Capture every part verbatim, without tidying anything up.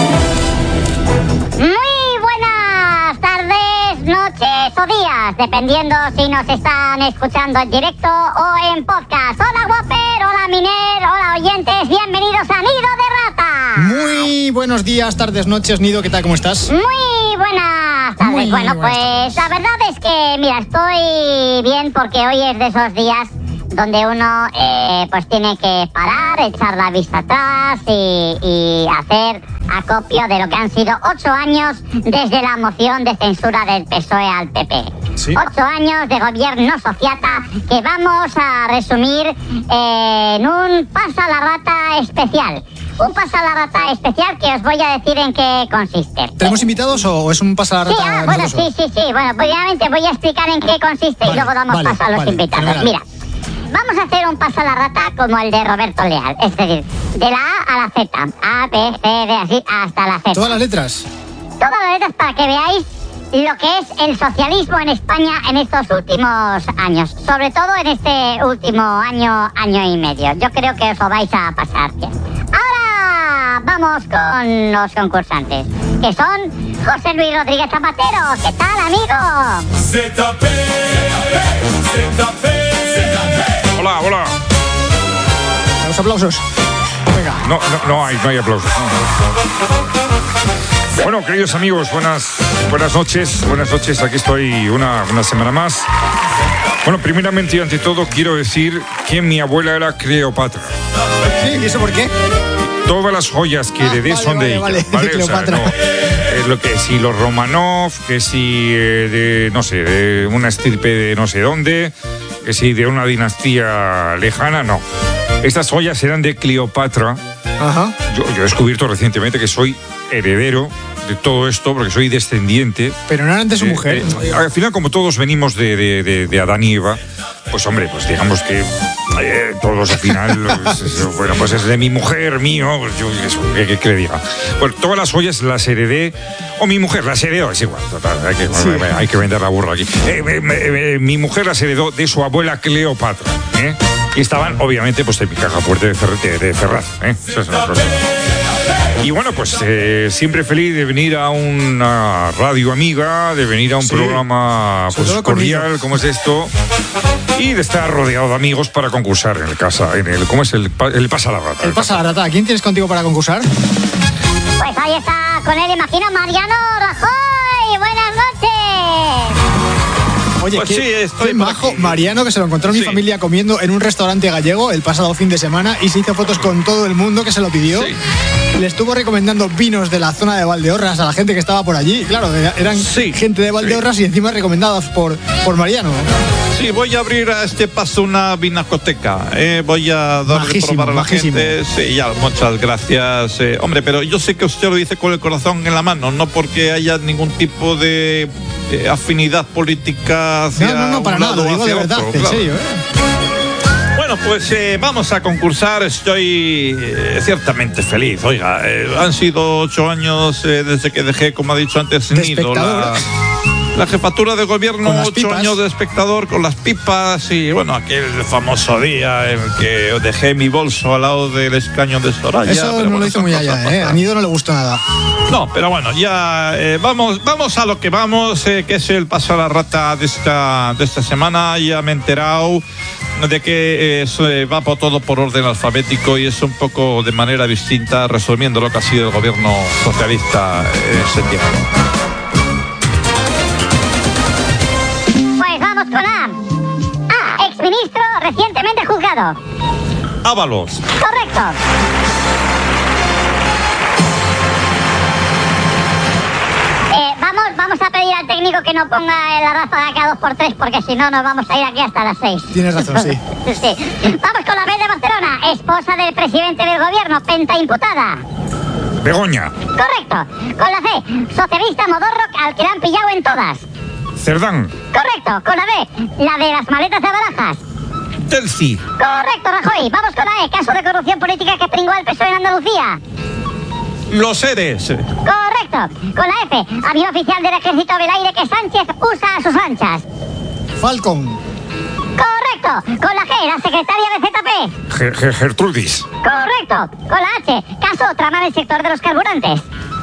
Muy buenas tardes, noches o días, dependiendo si nos están escuchando en directo o en podcast. Hola Whopper, hola Miner, hola oyentes, bienvenidos a Nido de Rata. Muy buenos días, tardes, noches, Nido, ¿qué tal? ¿Cómo estás? Muy buenas tardes. Muy bueno, buenas pues tardes. la verdad es que, mira, estoy bien porque hoy es de esos días donde uno eh, pues tiene que parar, echar la vista atrás y, y hacer acopio de lo que han sido ocho años desde la moción de censura del P S O E al P P. Sí. Ocho años de gobierno sociata que vamos a resumir eh, en un pasa la rata especial. Un pasa la rata especial que os voy a decir en qué consiste. ¿Tenemos invitados o es un pasa la Sí, rata? ah, bueno, nosotros sí, sí, sí. Bueno, obviamente voy a explicar en qué consiste Vale, y luego damos vale, paso a los vale, invitados. fenomenal. Mira, vamos a hacer un paso a la rata como el de Roberto Leal. Es decir, de la A a la Z. A, B, C, D, así hasta la Z. ¿Todas las letras? Todas las letras para que veáis lo que es el socialismo en España en estos últimos años. Sobre todo en este último año, año y medio. Yo creo que os lo vais a pasar bien. Ahora vamos con los concursantes, que son José Luis Rodríguez Zapatero. ¿Qué tal, amigo? Z P, Z P, Z P. Hola, hola. Los aplausos. Venga. No, no, no hay, no hay aplausos. No. Bueno, queridos amigos, buenas, buenas noches. Buenas noches, aquí estoy una, una semana más. Bueno, primeramente y ante todo quiero decir que mi abuela era Cleopatra. ¿Sí? ¿Y eso por qué? Todas las joyas que Ah, heredé vale, son de vale, ella. vale, de O sea, Cleopatra. no, eh, lo que si los Romanov, que si eh, de, no sé, de una estirpe de no sé dónde, que si de una dinastía lejana, no. Estas joyas eran de Cleopatra. Ajá. Yo, yo he descubierto recientemente que soy heredero de todo esto, porque soy descendiente. Pero no eran de su Eh, mujer. eh, al final, como todos venimos de, de, de, de Adán y Eva, pues hombre, pues digamos que eh, todos al final, pues, eso, bueno, pues es de mi mujer, mío, pues yo, eso, ¿qué, qué, qué le diga? Pues todas las joyas las heredé, o mi mujer las heredó, es igual, total, hay que, Sí. hay que vender la burra aquí. Eh, eh, eh, mi mujer las heredó de su abuela Cleopatra, ¿eh? Y estaban, obviamente, pues en mi caja fuerte de, Ferre- de, de Ferraz, ¿eh? Esa es una cosa. Y bueno, pues eh, siempre feliz de venir a una radio amiga, de venir a un Sí. programa Sobre pues, todo con cordial, Nido. como es esto, y de estar rodeado de amigos para concursar en el casa, en el, ¿cómo es? El, pa- el pasa la rata. El pasa la rata. ¿Quién tienes contigo para concursar? Pues ahí está con él, imagino, Mariano Rajoy. Buenas noches. Oye, Pues qué, sí, estoy qué por majo aquí. Mariano, que se lo encontró mi Sí. familia comiendo en un restaurante gallego el pasado fin de semana y se hizo fotos con todo el mundo que se lo pidió. Sí. Le estuvo recomendando vinos de la zona de Valdeorras a la gente que estaba por allí. Claro, eran Sí. gente de Valdeorras y encima recomendados por, por Mariano. Sí, voy a abrir a este paso una vinacoteca. eh, voy a darle de Majísimo, probar a la majísimo. gente. Sí, ya, muchas gracias. eh, hombre, pero yo sé que usted lo dice con el corazón en la mano, no porque haya ningún tipo de eh, afinidad política hacia No, no, no, para un nada, lado lo o digo de hacia verdad, otro, en claro. serio, ¿eh? Bueno, pues eh, vamos a concursar. Estoy eh, ciertamente feliz. Oiga, eh, han sido ocho años eh, desde que dejé, como ha dicho antes, De Nido, la, espectador. la jefatura de gobierno, Con las ocho pipas. años de espectador con las pipas y, bueno, aquel famoso día en el que dejé mi bolso al lado del escaño de Soraya. Eso pero no bueno, lo hizo esas muy cosas allá, ¿eh? A pasan. Nido no le gustó nada. No, pero bueno, ya eh, vamos, vamos a lo que vamos, eh, que es el paso a la rata de esta, de esta semana. Ya me he enterado de que eh, se va por todo por orden alfabético y es un poco de manera distinta, resumiendo lo que ha sido el gobierno socialista en ese tiempo. Pues vamos con A. A, exministro recientemente juzgado. Ábalos. Correcto. Eh, vamos, vamos a pedir al técnico que no ponga la ráfaga cada dos por tres porque si no nos vamos a ir aquí hasta las seis. Tienes razón, sí. Sí. Vamos con la B de Barcelona, esposa del presidente del gobierno, pentaimputada. Begoña, Correcto. Con la C, socialista modorro al que le han pillado en todas. Cerdán, Correcto. Con la B, la de las maletas de Barajas. Delci. Correcto, Rajoy. Vamos con la E, caso de corrupción política que pringó al P S O E en Andalucía. Los Eres. Correcto. Con la F, avión oficial del ejército del aire que Sánchez usa a sus anchas. Falcon. Correcto. Con la G, la secretaria de Z P. Ge- Ge- Gertrudis, Correcto. Con la H, caso trama del sector de los carburantes.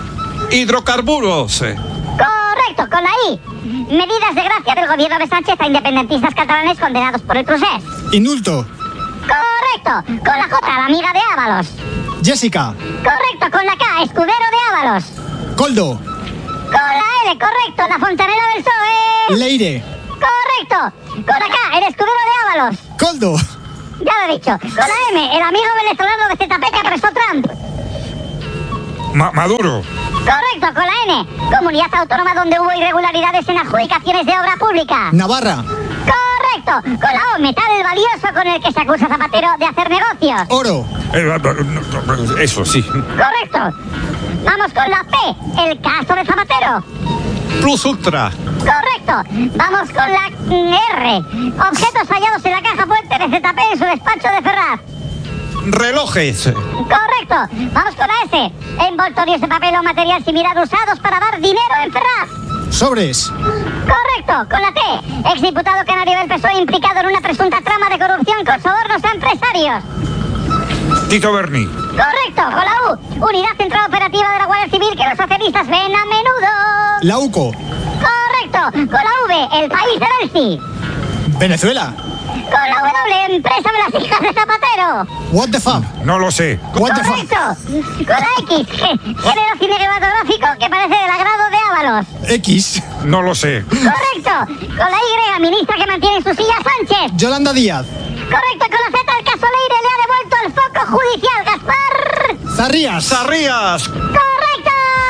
Hidrocarburos. Correcto, con la I. Medidas de gracia del gobierno de Sánchez a independentistas catalanes condenados por el procés. Indulto. Correcto, con la J, la amiga de Ábalos. Jessica. Correcto, con la K, escudero de Ábalos. Coldo. Con la L, correcto, la fontanela del P S O E. Leire. Correcto, con la K, el escudero de Ábalos. Coldo. Ya lo he dicho. Con la M, el amigo venezolano de Z P que prestó Trump. Ma- Maduro. Correcto, con la N, comunidad autónoma donde hubo irregularidades en adjudicaciones de obra pública. Navarra. Correcto, con la O, metal valioso con el que se acusa a Zapatero de hacer negocios. Oro. Eh, no, no, eso sí. Correcto. Vamos con la P, el caso de Zapatero. Plus Ultra. Correcto. Vamos con la R, objetos hallados en la caja fuerte de Z P en su despacho de Ferraz. Relojes. Correcto. Vamos con la S, envoltorios de papel o material similar usados para dar dinero en Ferraz. Sobres. Correcto, con la T, exdiputado canario del P S O E implicado en una presunta trama de corrupción con sobornos a empresarios. Tito Berni. Correcto, con la U, unidad central operativa de la Guardia Civil que los socialistas ven a menudo. La UCO. Correcto, con la V, el país de Elsi. Venezuela. Con la W, empresa de las hijas de Zapatero. What the fuck. No lo sé. What the fuck. Correcto, con la X, género cinematográfico que parece del agrado de Ábalos. X. No lo sé. Correcto, con la Y, ministra que mantiene en su silla Sánchez. Yolanda Díaz. Correcto, con la Z, el caso Leire le ha devuelto el foco judicial, Gaspar. Zarrías. Sarrías. ¡Correcto!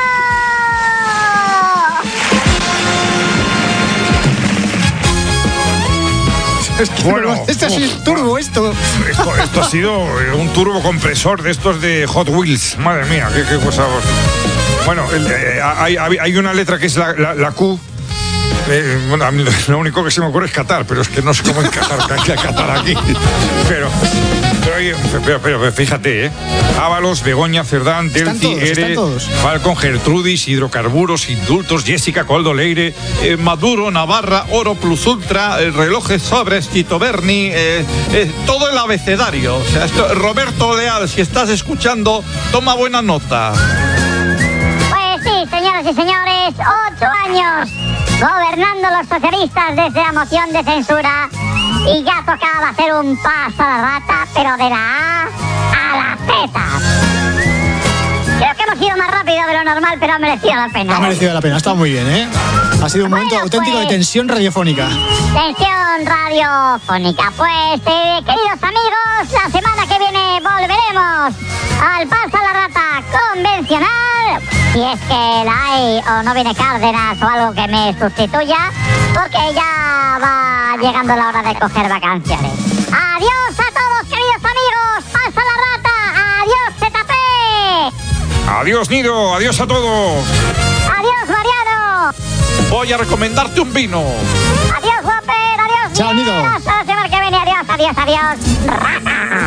Es que Bueno, no, este es el uf. turbo esto. Esto, esto ha sido eh, un turbo compresor de estos de Hot Wheels. Madre mía, qué, qué cosa. Bueno, el, eh, hay, hay hay una letra que es la, la, la Q. Eh, bueno, a mí lo único que se me ocurre es Qatar, pero es que no sé cómo es Qatar, que hay que Qatar aquí. Pero, pero, oye, pero, pero fíjate, ¿eh? Ábalos, Begoña, Cerdán, Están Delci, todos, Ere, están todos. Falcon, Gertrudis, Hidrocarburos, Indultos, Jessica, Coldo, Leire. Eh, Maduro, Navarra, Oro Plus Ultra, eh, relojes Sobres, Tito Berni, eh, eh, todo el abecedario. O sea, esto, Roberto Leal, si estás escuchando, toma buena nota. Pues sí, señoras y señores, ocho años gobernando los socialistas desde la moción de censura y ya tocaba hacer un paso a la rata, pero de la A a la Z. Creo que hemos ido más rápido de lo normal, pero ha merecido la pena. Ha merecido la pena, está muy bien, ¿eh? Ha sido un momento Bueno, auténtico pues. de tensión radiofónica. Tensión radiofónica. Pues, eh, queridos amigos, la semana que viene volveremos al Pasa la Rata convencional. Si es que la hay o no viene Cárdenas o algo que me sustituya, porque ya va llegando la hora de coger vacaciones. Adiós a todos, queridos amigos. Pasa la Rata. Adiós, Z P. Adiós, Nido, adiós a todos. Adiós, Mariano. Voy a recomendarte un vino. Adiós, Guaper. Adiós, Chao, Miguel. Nido. Hasta la semana que viene. Adiós, adiós, adiós. Rata.